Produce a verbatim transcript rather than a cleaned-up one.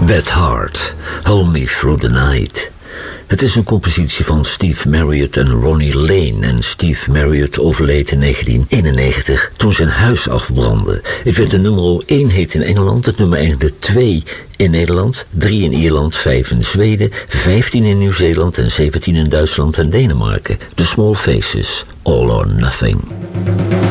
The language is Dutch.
Bad Heart, Hold Me Through the Night. Het is een compositie van Steve Marriott en Ronnie Lane. En Steve Marriott overleed in negentien eenennegentig toen zijn huis afbrandde. Het werd de nummer één hit in Engeland, het nummer eindigde twee in Nederland, drie in Ierland, vijf in Zweden, vijftien in Nieuw-Zeeland en zeventien in Duitsland en Denemarken. The Small Faces, All or Nothing.